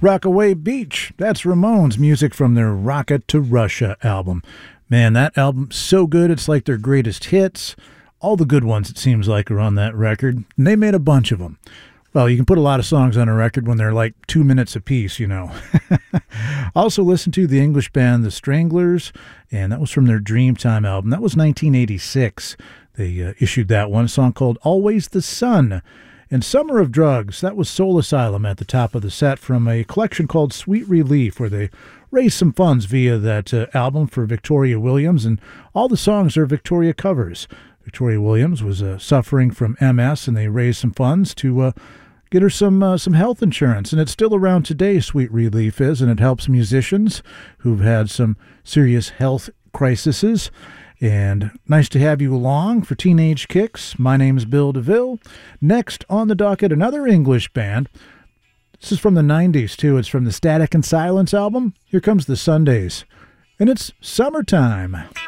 Rockaway Beach. That's Ramones, music from their Rocket to Russia album. Man, that album's so good, it's like their greatest hits. All the good ones, it seems like, are on that record. And they made a bunch of them. Well, you can put a lot of songs on a record when they're like 2 minutes apiece, you know. Also listen to the English band The Stranglers, and that was from their Dreamtime album. That was 1986. They issued that one, a song called Always the Sun. And Summer of Drugs, that was Soul Asylum at the top of the set from a collection called Sweet Relief, where they raised some funds via that album for Victoria Williams, and all the songs are Victoria covers. Victoria Williams was suffering from MS, and they raised some funds to get her some health insurance, and it's still around today, Sweet Relief is, and it helps musicians who've had some serious health crises. And nice to have you along for Teenage Kicks. My name's Bill DeVille. Next on the docket, another English band. This is from the 90s, too. It's from the Static and Silence album. Here comes the Sundays, and it's Summertime.